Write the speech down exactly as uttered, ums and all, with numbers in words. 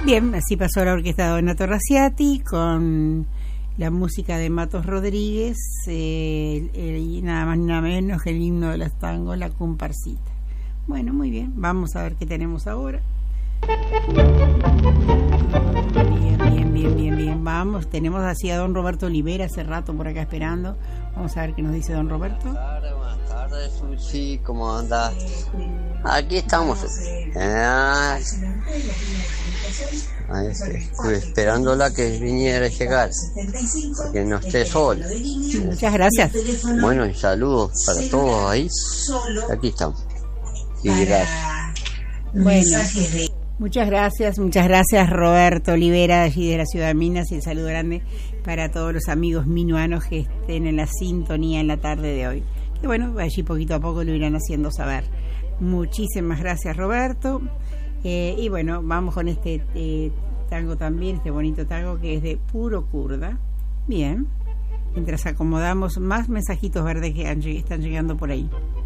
Bien, así pasó la orquesta de Donato Raciati con la música de Matos Rodríguez eh, el, y nada más ni nada menos que el himno de los tangos, La Comparsita. Bueno, muy bien, vamos a ver qué tenemos ahora. Bien, bien, bien, bien, bien, vamos, tenemos así a don Roberto Olivera hace rato por acá esperando. Vamos a ver qué nos dice don Roberto. Buenas tardes, buenas tardes, Susi, ¿cómo andas? Aquí estamos. Ah, estuve esperándola que viniera a llegar, que no esté sola. Muchas gracias. Bueno, y saludos para todos ahí. Aquí estamos. Y gracias. Bueno, muchas gracias, muchas gracias Roberto Olivera, allí de la ciudad de Minas, y el saludo grande para todos los amigos minuanos que estén en la sintonía en la tarde de hoy. Que bueno, allí poquito a poco lo irán haciendo saber. Muchísimas gracias Roberto. Eh, y bueno, vamos con este eh, tango también, este bonito tango que es de Puro Kurda. Bien, mientras acomodamos más mensajitos verdes que han, están llegando por ahí.